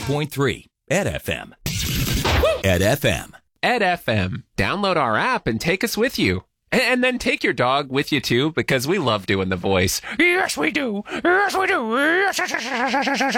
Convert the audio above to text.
88.3 Ed FM. Ed FM. Ed FM. Download our app and take us with you. And then take your dog with you, too, because we love doing the voice. Yes, we do. Yes, we do.